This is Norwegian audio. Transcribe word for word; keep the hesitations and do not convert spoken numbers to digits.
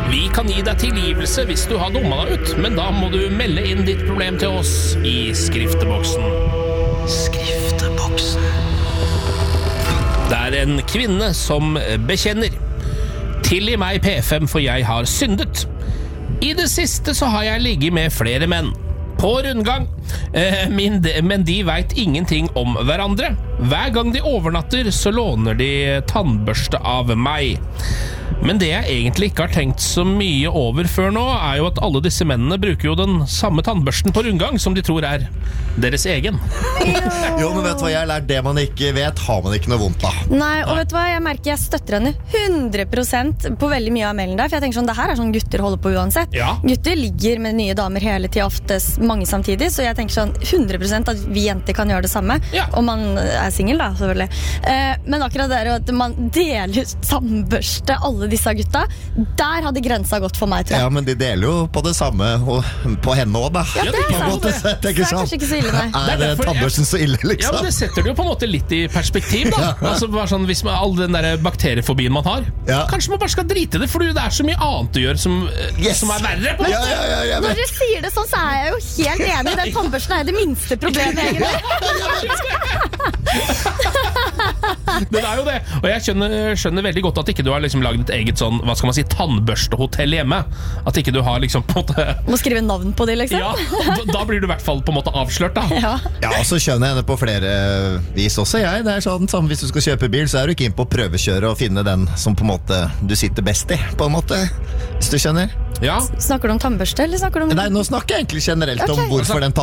Vi kan gi deg tilgivelse hvis du har dummet deg ut, men da må du melde inn ditt problem til oss i skrifteboksen. Skrifteboksen. Det er en kvinne som bekjenner. Tilgi meg P fem, for jeg har syndet. I det siste så har jeg ligget med flere menn. På rundgang, eh, men, de, men de vet ingenting om hverandre. Hver gang de overnatter så låner de tannbørste av meg. Men det jeg egentlig ikke har tenkt så mye over før nå, er jo at alle disse mennene bruker jo den samme tannbørsten på rundgang som de tror er deres egen. Jo, men vet du hva jeg har lært? Det man ikke vet, har man ikke noe vondt av. Nei, og vet du hva? Jeg merker jeg støtter henne hundre prosent på veldig mye av mailen der, for jeg tenker sånn, det her er sånn gutter holder på uansett. Ja. Gutter ligger med nye damer hele tiden, oftest mange samtidig, så jeg tenker sånn hundre prosent at vi jenter kan gjøre det samme, Ja. om man er single da, selvfølgelig. Eh, men akkurat det er jo at man deler tannbørste, alle disse gutta, der hadde grensa gått for meg, tror jeg. Ja, men de deler jo på det samme, og på henne også, da. Ja, det er På en sant. måte sett, Så ikke det er sant? kanskje ikke så ille, nei. Er Det er det derfor tannbørsten så ille, Ja, men liksom? det setter det jo på en måte litt i perspektiv da. Altså bare sånn, hvis man, all den der bakteriefobien man har, Ja. kanskje man bare skal drite i det, for det er så mye annet du gjør som, eh, Yes. som er verre på en Ja, måte. ja, ja, jeg Når vet. dere sier det sånn, så er jeg jo helt enig. Den tannbørsten er jo det minste problemet, egentlig. Det er jo det. Og jeg skjønner, skjønner veldig godt at ikke du har liksom laget et eget sånn, hva skal man si, tannbørstehotell hjemme. At ikke du har liksom på en måte... Må skrive navn på det, liksom. Ja, da- da blir du i hvert fall på en måte avslørt da. Ja. Ja, og så skjønner jeg henne på flere vis også, jeg. Det er sånn, sånn, hvis du skal kjøpe bil, så er du ikke inn på å prøvekjøre og finne den som på en måte du sitter best i, på en måte. Hvis du skjønner? Ja. Snakker du om tannbørste, eller snakker du om... Nei, nå snakker jeg egentlig generelt Ok. om hvorfor den